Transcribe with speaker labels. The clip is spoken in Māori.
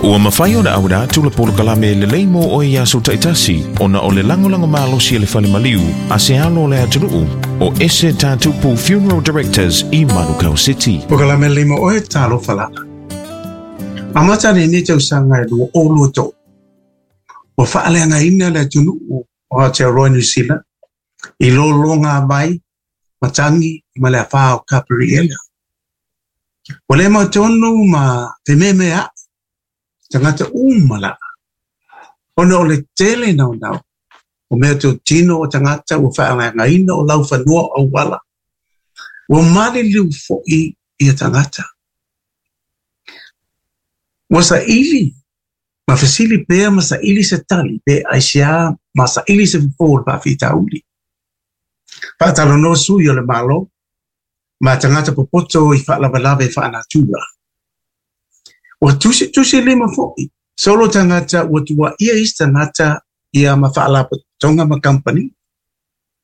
Speaker 1: Ua mawhai o na awada tula polo kalame le leimo o ia so taitasi o na o le langolango malosi le fale maliu a se alo le atunuu o ese tatupu Funeral Directors I Manukau City.
Speaker 2: O kalame leimo o e talo falana. Amata ni te usanga e lua o loto. O whaale anga ina le atunuu o Aotearoa New Zealand. I longa mai, matangi, ma le awhao kapiri ela. O le mautonu ma te memea tangata umala. Ona o le tele nau nau. O mea te o tino o tangata o whaanga ngaina o lau whanua o wala. O mali liu fo'i I a tangata. O sa ili. Ma fasili pea ma sa ili se tali. Pe aisia ma sa ili se fufo pa fita uli. Pa talo no sui o le malo. Ma tangata popoto I whaalawalawe whaanatura. O tusi lima fo'i. Solo tangata o tua ia is tangata ia ma whaalapatonga ma company.